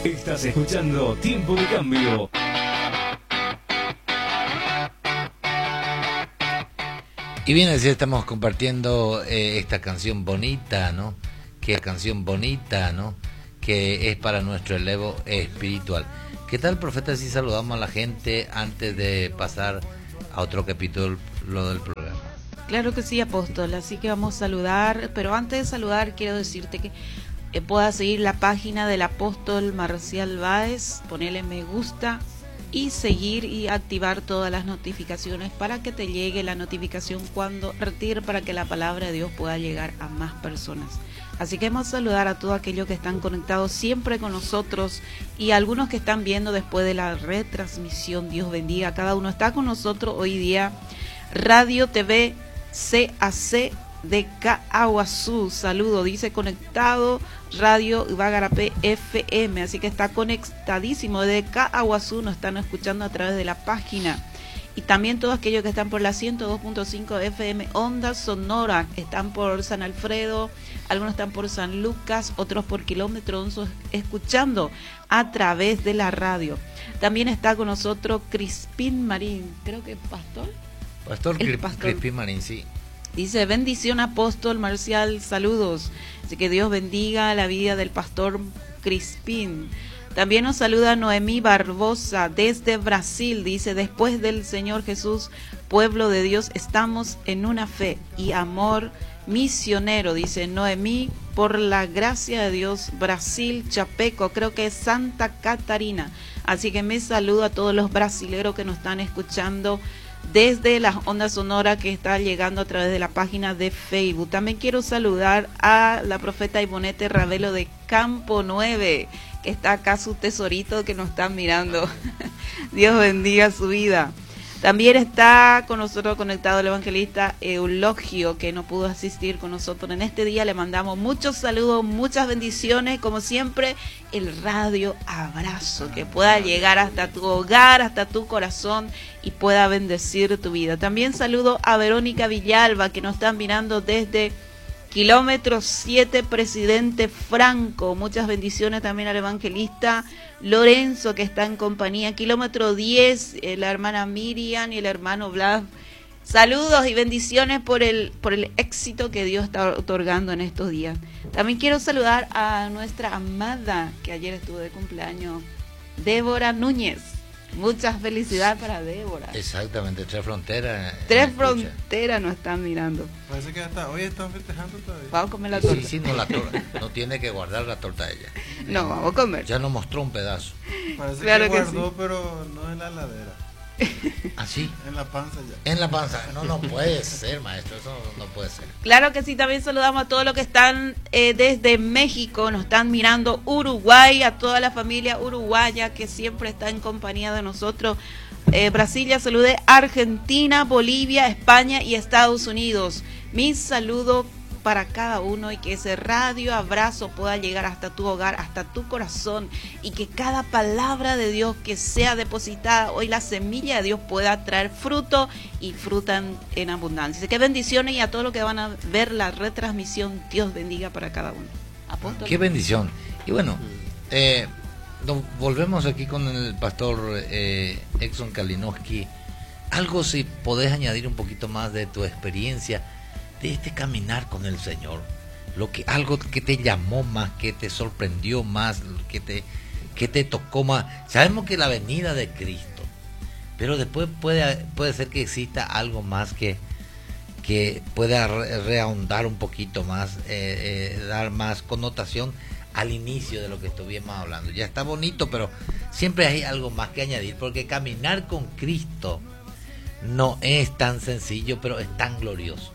Estás escuchando Tiempo de Cambio. Y bien, así estamos compartiendo esta canción bonita, ¿no? Que es para nuestro elevo espiritual. ¿Qué tal, profeta, si saludamos a la gente antes de pasar a otro capítulo del programa? Claro que sí, apóstol, así que vamos a saludar, pero antes de saludar quiero decirte que puedas seguir la página del apóstol Marcial Báez, ponerle me gusta y seguir y activar todas las notificaciones para que te llegue la notificación cuando retire, para que la palabra de Dios pueda llegar a más personas. Así que vamos a saludar a todos aquellos que están conectados siempre con nosotros y a algunos que están viendo después de la retransmisión. Dios bendiga a cada uno. Está con nosotros hoy día Radio TV CAC de Caaguazú. Saludo, dice conectado Radio Ibagarapé FM, así que está conectadísimo desde Caaguazú, nos están escuchando a través de la página. Y también todos aquellos que están por la 102.5 FM Onda Sonora, están por San Alfredo, algunos están por San Lucas, otros por Kilómetro 11, escuchando a través de la radio. También está con nosotros Crispín Marín, creo que pastor. Pastor Crispín Marín, sí. Dice, bendición apóstol Marcial, saludos. Así que Dios bendiga la vida del pastor Crispín. También nos saluda Noemí Barbosa desde Brasil. Dice, después del Señor Jesús, pueblo de Dios, estamos en una fe y amor misionero. Dice Noemí, por la gracia de Dios, Brasil, Chapeco, creo que es Santa Catarina. Así que me saludo a todos los brasileros que nos están escuchando desde las ondas sonoras que está llegando a través de la página de Facebook. También quiero saludar a la profeta Ivonete Ravelo de Campo 9, que está acá su tesorito que nos está mirando. Dios bendiga su vida. También está con nosotros conectado el evangelista Eulogio, que no pudo asistir con nosotros en este día. Le mandamos muchos saludos, muchas bendiciones, como siempre, el radio abrazo, que pueda llegar hasta tu hogar, hasta tu corazón y pueda bendecir tu vida. También saludo a Verónica Villalba, que nos está mirando desde Kilómetro 7, Presidente Franco. Muchas bendiciones también al evangelista Lorenzo, que está en compañía. Kilómetro 10, la hermana Miriam y el hermano Blas. Saludos y bendiciones por el éxito que Dios está otorgando en estos días. También quiero saludar a nuestra amada, que ayer estuvo de cumpleaños, Débora Núñez. Muchas felicidades para Débora. Exactamente, Tres Fronteras. Tres Fronteras nos están mirando. Parece que hasta hoy están festejando todavía. Vamos a comer la torta. Sí, no, la torta. No tiene que guardar la torta ella. No, vamos a comer. Ya nos mostró un pedazo. Parece claro que guardó, sí. Pero no en la heladera. ¿Ah, sí? En la panza ya. En la panza. No puede ser, maestro. Eso no puede ser. Claro que sí. También saludamos a todos los que están desde México. Nos están mirando Uruguay, a toda la familia uruguaya que siempre está en compañía de nosotros. Brasilia, saludé Argentina, Bolivia, España y Estados Unidos. Mi saludo para cada uno y que ese radio abrazo pueda llegar hasta tu hogar, hasta tu corazón, y que cada palabra de Dios que sea depositada hoy, la semilla de Dios, pueda traer fruto y fruta en abundancia. Así que bendiciones, y a todos los que van a ver la retransmisión, Dios bendiga para cada uno. Apóstol. Qué bendición. Y bueno, volvemos aquí con el pastor Exxon Kalinowski. Algo, si podés añadir un poquito más de tu experiencia de este caminar con el Señor, algo que te llamó más, que te sorprendió más, que te tocó más. Sabemos que la venida de Cristo, pero después puede ser que exista algo más que pueda reahondar un poquito más, dar más connotación al inicio de lo que estuvimos hablando. Ya está bonito, pero siempre hay algo más que añadir, porque caminar con Cristo no es tan sencillo, pero es tan glorioso.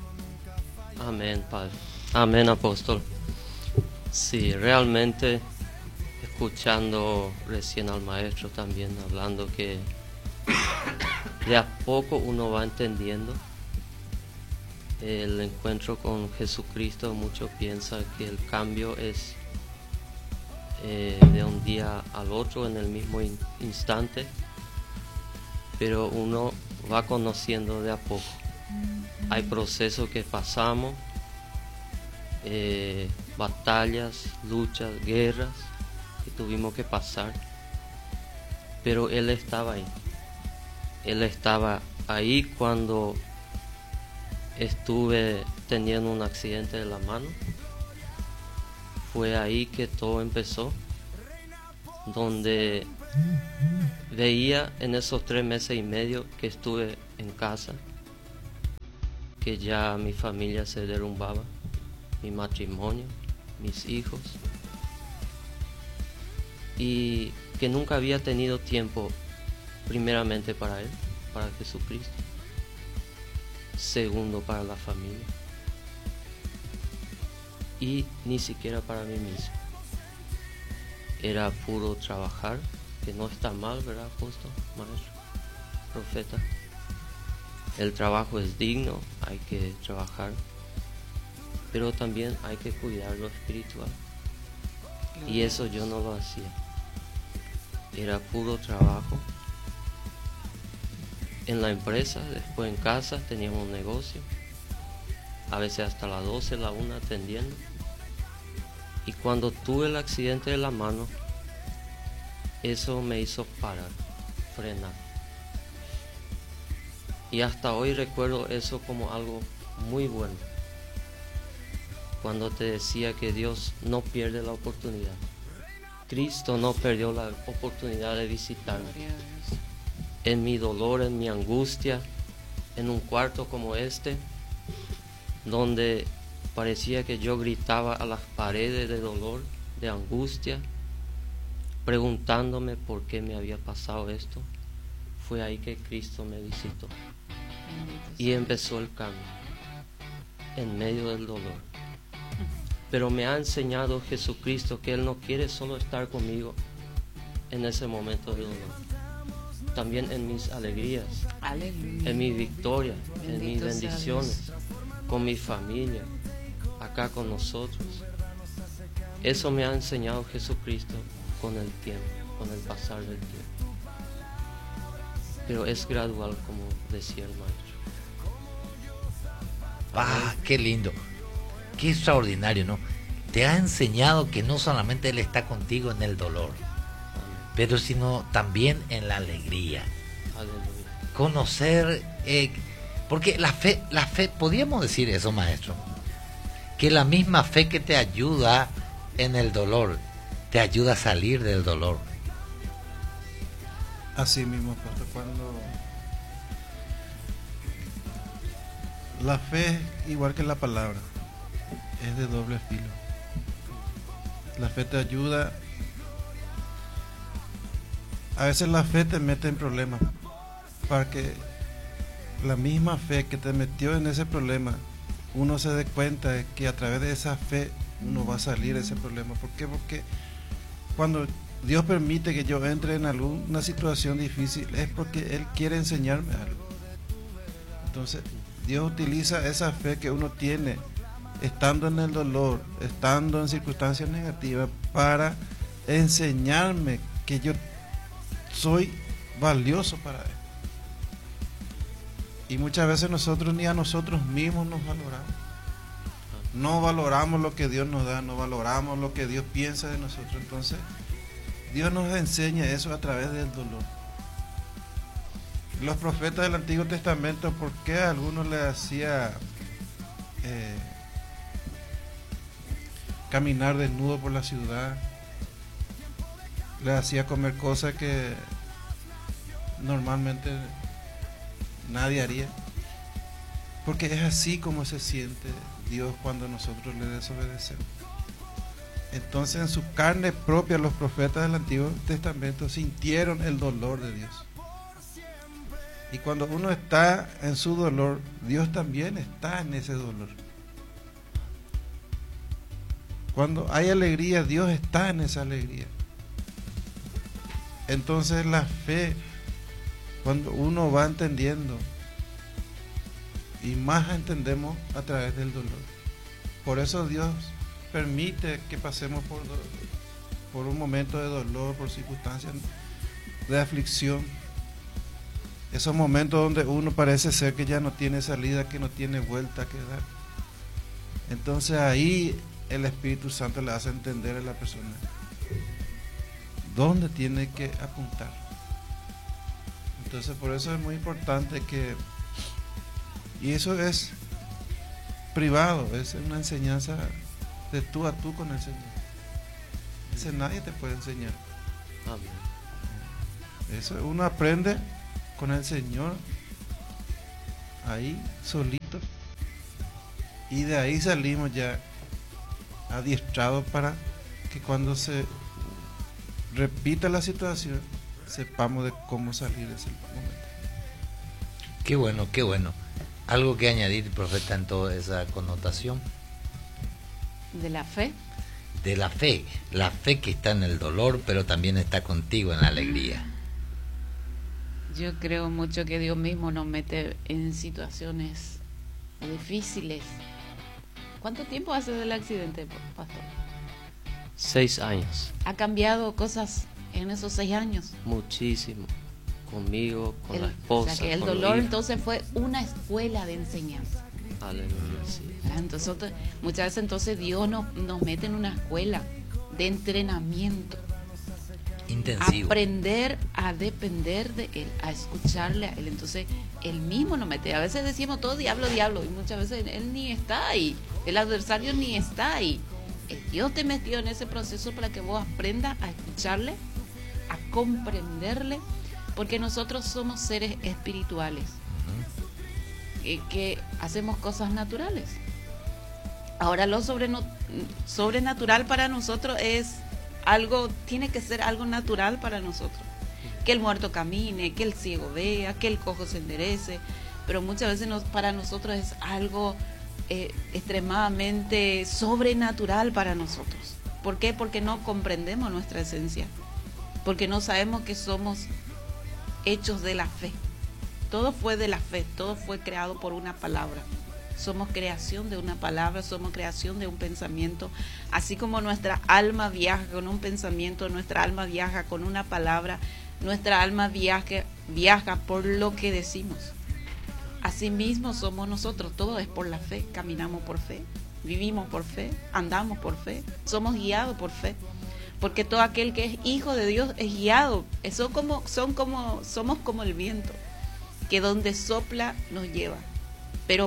Amén, Padre. Amén, apóstol. Sí, realmente, escuchando recién al maestro también hablando, que de a poco uno va entendiendo el encuentro con Jesucristo. Muchos piensan que el cambio es de un día al otro, en el mismo instante, pero uno va conociendo de a poco. Hay procesos que pasamos, batallas, luchas, guerras, que tuvimos que pasar, pero Él estaba ahí. Él estaba ahí cuando estuve teniendo un accidente de la mano. Fue ahí que todo empezó, donde veía en esos 3 meses y medio que estuve en casa, que ya mi familia se derrumbaba, mi matrimonio, mis hijos, y que nunca había tenido tiempo primeramente para Él, para Jesucristo, segundo para la familia, y ni siquiera para mí mismo. Era puro trabajar, que no está mal, ¿verdad, apóstol, maestro, profeta? El trabajo es digno, hay que trabajar, pero también hay que cuidar lo espiritual. Y eso yo no lo hacía. Era puro trabajo. En la empresa, después en casa teníamos un negocio, a veces hasta las 12, la 1 atendiendo. Y cuando tuve el accidente de la mano, eso me hizo parar, frenar. Y hasta hoy recuerdo eso como algo muy bueno. Cuando te decía que Dios no pierde la oportunidad. Cristo no perdió la oportunidad de visitarme. En mi dolor, en mi angustia, en un cuarto como este, donde parecía que yo gritaba a las paredes de dolor, de angustia, preguntándome por qué me había pasado esto. Fue ahí que Cristo me visitó. Y empezó el cambio, en medio del dolor. Pero me ha enseñado Jesucristo que Él no quiere solo estar conmigo en ese momento de dolor, también en mis alegrías, en mis victorias, en mis bendiciones, con mi familia, acá con nosotros. Eso me ha enseñado Jesucristo con el tiempo, con el pasar del tiempo. Pero es gradual, como decía el maestro. Ah, qué lindo, qué extraordinario, ¿no? Te ha enseñado que no solamente Él está contigo en el dolor, pero sino también en la alegría. Aleluya. Conocer, porque la fe, podríamos decir eso, maestro, que la misma fe que te ayuda en el dolor, te ayuda a salir del dolor. Así mismo, pastor, cuando la fe, igual que la palabra, es de doble filo. La fe te ayuda. A veces la fe te mete en problemas, para que la misma fe que te metió en ese problema, uno se dé cuenta de que a través de esa fe uno va a salir de ese problema. ¿Por qué? Porque cuando Dios permite que yo entre en alguna situación difícil, es porque Él quiere enseñarme algo. Entonces Dios utiliza esa fe que uno tiene estando en el dolor, estando en circunstancias negativas, para enseñarme que yo soy valioso para Él. Y muchas veces nosotros ni a nosotros mismos nos valoramos. No valoramos lo que Dios nos da, no valoramos lo que Dios piensa de nosotros. Entonces Dios nos enseña eso a través del dolor. Los profetas del Antiguo Testamento, ¿por qué a algunos les hacía caminar desnudo por la ciudad? Les hacía comer cosas que normalmente nadie haría. Porque es así como se siente Dios cuando nosotros le desobedecemos. Entonces, en su carne propia, los profetas del Antiguo Testamento sintieron el dolor de Dios. Y cuando uno está en su dolor, Dios también está en ese dolor. Cuando hay alegría, Dios está en esa alegría. Entonces la fe, cuando uno va entendiendo, y más entendemos a través del dolor. Por eso Dios permite que pasemos por un momento de dolor, por circunstancias de aflicción. Esos momentos donde uno parece ser que ya no tiene salida, que no tiene vuelta que dar. Entonces ahí el Espíritu Santo le hace entender a la persona dónde tiene que apuntar. Entonces por eso es muy importante que, y eso es privado, es una enseñanza de tú a tú con el Señor. Ese nadie te puede enseñar. Amén. Eso uno aprende con el Señor ahí solito, y de ahí salimos ya adiestrados para que cuando se repita la situación sepamos de cómo salir de ese momento. Qué bueno, qué bueno. ¿Algo que añadir, profeta, en toda esa connotación? De la fe. De la fe que está en el dolor, pero también está contigo en la alegría. Yo creo mucho que Dios mismo nos mete en situaciones difíciles. ¿Cuánto tiempo hace del accidente, pastor? 6 años. ¿Ha cambiado cosas en esos 6 años? Muchísimo. Conmigo, con la esposa. O sea que el con dolor la hija. entonces fue una escuela de enseñanza. Aleluya, sí. Entonces, muchas veces entonces Dios nos mete en una escuela de entrenamiento. Intensivo. Aprender a depender de Él, a escucharle a Él. Entonces, Él mismo nos mete. A veces decimos todo diablo, diablo, y muchas veces Él ni está ahí. El adversario ni está ahí. Dios te metió en ese proceso para que vos aprendas a escucharle, a comprenderle, porque nosotros somos seres espirituales que hacemos cosas naturales. Ahora lo sobrenatural para nosotros es algo, tiene que ser algo natural para nosotros. Que el muerto camine, que el ciego vea, que el cojo se enderece, pero muchas veces para nosotros es algo extremadamente sobrenatural para nosotros. ¿Por qué? Porque no comprendemos nuestra esencia, porque no sabemos que somos hechos de la fe. Todo fue de la fe, todo fue creado por una palabra. Somos creación de una palabra, somos creación de un pensamiento. Así como nuestra alma viaja con un pensamiento, nuestra alma viaja con una palabra, nuestra alma viaja por lo que decimos. Asimismo somos nosotros, todo es por la fe, caminamos por fe, vivimos por fe, andamos por fe, somos guiados por fe. Porque todo aquel que es hijo de Dios es guiado. Somos como el viento, que donde sopla nos lleva. Pero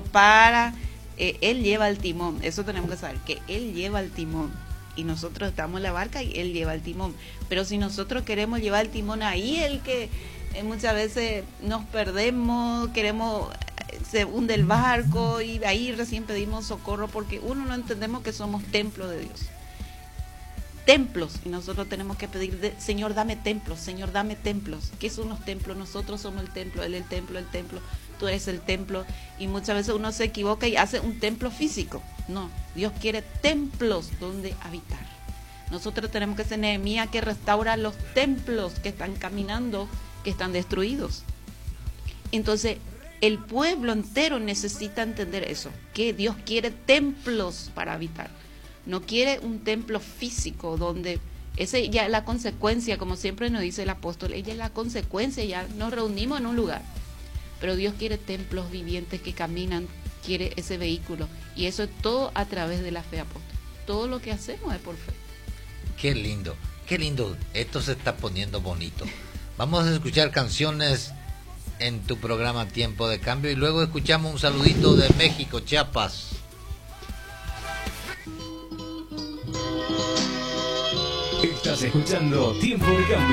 Él lleva el timón. Eso tenemos que saber, que Él lleva el timón. Y nosotros estamos en la barca y Él lleva el timón. Pero si nosotros queremos llevar el timón, ahí el que muchas veces nos perdemos, se hunde el barco y ahí recién pedimos socorro, porque uno no entendemos que somos templo de Dios. Templos, y nosotros tenemos que pedir, Señor, dame templos, Señor, dame templos. ¿Qué son los templos? Nosotros somos el templo, Él el templo, tú eres el templo. Y muchas veces uno se equivoca y hace un templo físico. No, Dios quiere templos donde habitar. Nosotros tenemos que ser Nehemías, que restaura los templos que están caminando, que están destruidos. Entonces, el pueblo entero necesita entender eso, que Dios quiere templos para habitar. No quiere un templo físico donde ese ya es la consecuencia, como siempre nos dice el apóstol, ella es la consecuencia, ya nos reunimos en un lugar. Pero Dios quiere templos vivientes que caminan, quiere ese vehículo. Y eso es todo a través de la fe, apóstol. Todo lo que hacemos es por fe. Qué lindo, qué lindo. Esto se está poniendo bonito. Vamos a escuchar canciones en tu programa Tiempo de Cambio y luego escuchamos un saludito de México, Chiapas. Estás escuchando Tiempo de Cambio.